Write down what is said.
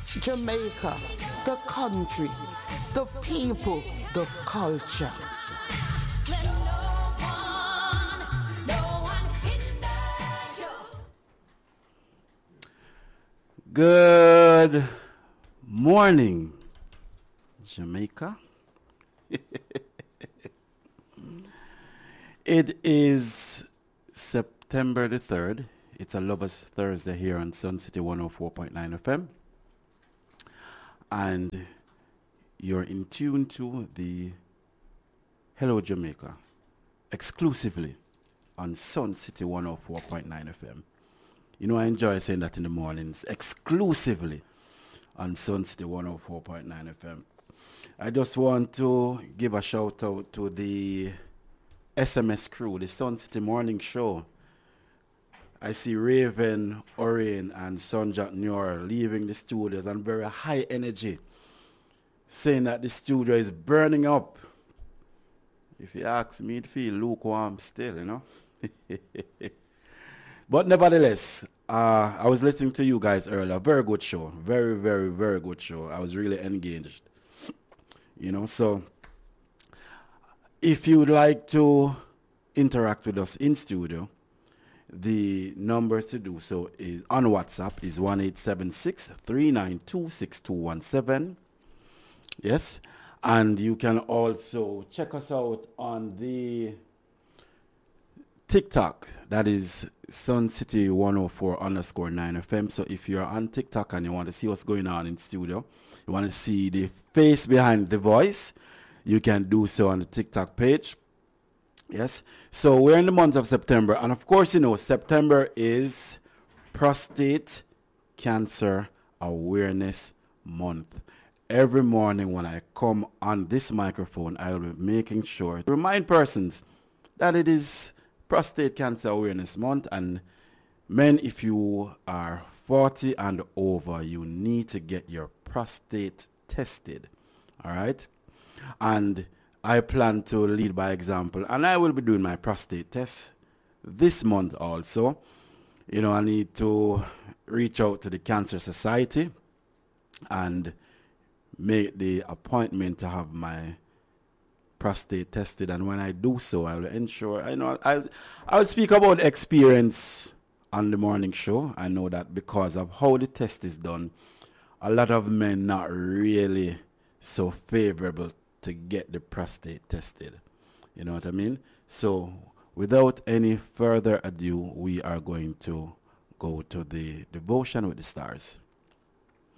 Jamaica, the country, the people, the culture. Good morning, Jamaica. It is September the 3rd. It's a Lovers Thursday here on Sun City 104.9 FM. And you're in tune to the Hello Jamaica exclusively on Sun City 104.9 FM. You know, I enjoy saying that in the mornings, exclusively on Sun City 104.9 FM. I just want to give a shout out to the SMS crew, the Sun City Morning Show. I see Raven, Orion, and Sonjat Noor leaving the studios on very high energy, saying that the studio is burning up. If you ask me, it feels lukewarm still, you know. But nevertheless, I was listening to you guys earlier. Very good show. Very, very, very good show. I was really engaged. You know, so if you would like to interact with us in studio, the numbers to do so is on WhatsApp is 1-876-392-6217. Yes. And you can also check us out on the TikTok. That is Sun City 104_9 FM. So if you're on TikTok and you want to see what's going on in studio, you want to see the face behind the voice, you can do so on the TikTok page. Yes. So we're in the month of September. And of course, you know, September is Prostate Cancer Awareness Month. Every morning when I come on this microphone, I will be making sure to remind persons that it is Prostate Cancer Awareness Month. And men, if you are 40 and over, you need to get your prostate tested. All right. And I plan to lead by example, and I will be doing my prostate test this month also. You know, I need to reach out to the Cancer Society and make the appointment to have my prostate tested. And when I do so, I will ensure, I'll speak about experience on the morning show. I know that because of how the test is done, a lot of men not really so favorable to get the prostate tested. You know what I mean? So without any further ado, we are going to go to the devotion with the stars.